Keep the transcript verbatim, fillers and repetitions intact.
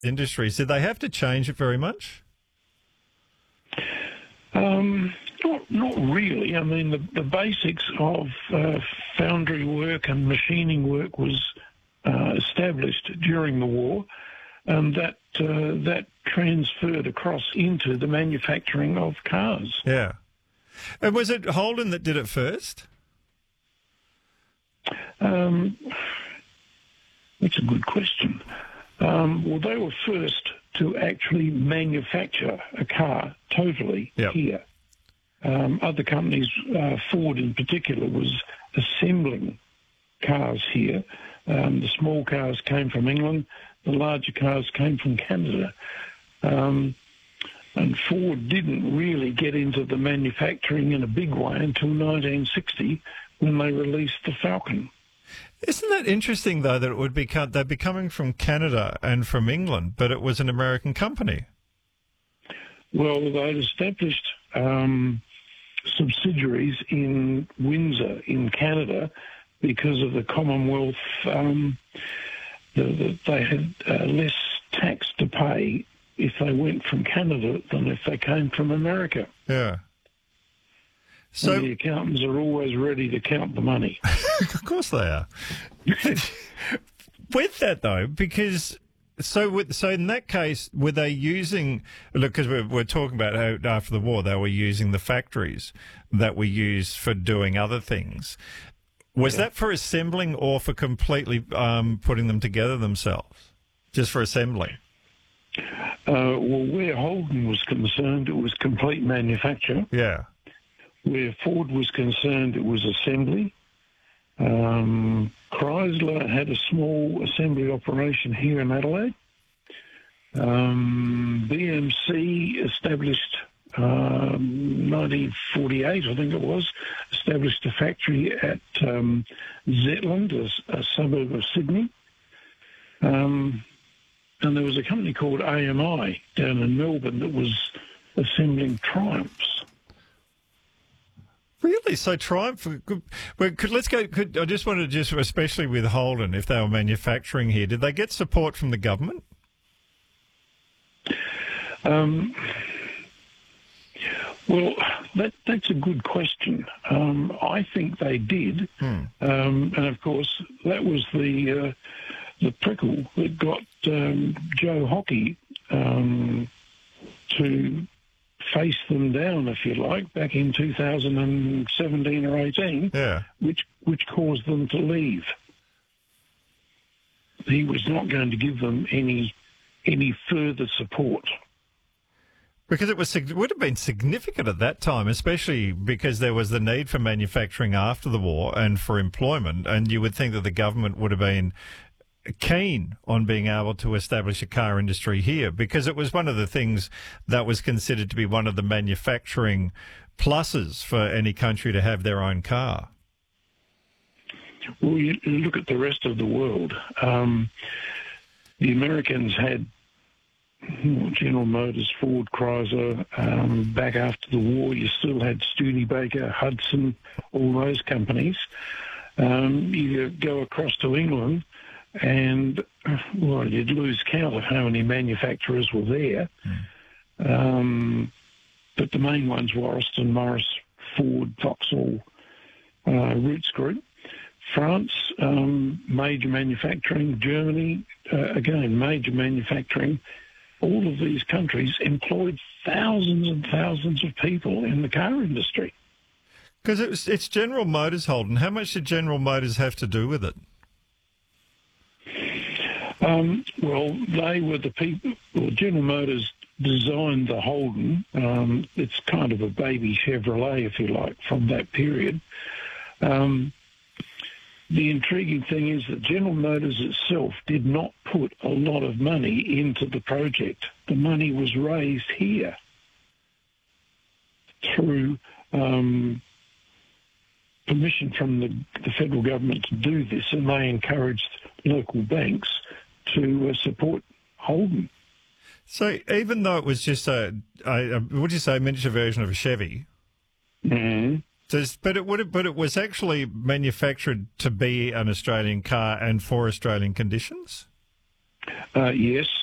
industries. Did they have to change it very much? Um, not, not really. I mean, the, the basics of uh, foundry work and machining work was uh, established during the war, and that uh, that transferred across into the manufacturing of cars. Yeah. And was it Holden that did it first? Um, that's a good question. Um, well, they were first to actually manufacture a car totally Yep. here. Um, other companies, uh, Ford in particular, was assembling cars here. Um, the small cars came from England. The larger cars came from Canada. Um, and Ford didn't really get into the manufacturing in a big way until nineteen sixty when they released the Falcon. Isn't that interesting, though, that it would be they'd be coming from Canada and from England, but it was an American company? Well, they'd established um, subsidiaries in Windsor in Canada because of the Commonwealth. Um, the, the, they had uh, less tax to pay if they went from Canada than if they came from America. Yeah. So And the accountants are always ready to count the money. Of course they are. With that, though, because so with, so in that case, were they using? Look, because we're, we're talking about how after the war they were using the factories that we used for doing other things. Was Yeah. that for assembling or for completely um, putting them together themselves? Just for assembling? Uh, well, where Holden was concerned, it was complete manufacture. Yeah. Where Ford was concerned, it was assembly. Um, Chrysler had a small assembly operation here in Adelaide. Um, B M C established, um, nineteen forty-eight, I think it was, established a factory at um, Zetland, a, a suburb of Sydney. Um, and there was a company called A M I down in Melbourne that was assembling Triumphs. Really? So Triumph? Could, well, could, let's go. Could, I just wanted to just, especially with Holden, if they were manufacturing here, did they get support from the government? Um, well, that, that's a good question. Um, I think they did, Hmm. um, and of course that was the uh, the prickle that got um, Joe Hockey um, to face them down, if you like, back in two thousand seventeen or eighteen, Yeah. which which caused them to leave. He was not going to give them any any further support. Because it was sig- would have been significant at that time, especially because there was the need for manufacturing after the war and for employment, and you would think that the government would have been keen on being able to establish a car industry here, because it was one of the things that was considered to be one of the manufacturing pluses for any country to have their own car. Well, you look at the rest of the world. Um, the Americans had General Motors, Ford, Chrysler. Um, back after the war, you still had Studebaker, Hudson, all those companies. Um, you go across to England, and, well, you'd lose count of how many manufacturers were there. Mm. Um, but the main ones were Austin, Morris, Ford, Vauxhall, uh, Roots Group. France, um, major manufacturing. Germany, uh, again, major manufacturing. All of these countries employed thousands and thousands of people in the car industry. Because it was, it's General Motors, Holden. How much did General Motors have to do with it? Um, well, they were the people. Well, General Motors designed the Holden. Um, it's kind of a baby Chevrolet, if you like, from that period. Um, the intriguing thing is that General Motors itself did not put a lot of money into the project. The money was raised here through um, permission from the, the federal government to do this, and they encouraged local banks to uh, support Holden. So even though it was just a, a, a would you say, a miniature version of a Chevy? Mm-hmm. Does, but it would, but it was actually manufactured to be an Australian car and for Australian conditions. Uh, yes,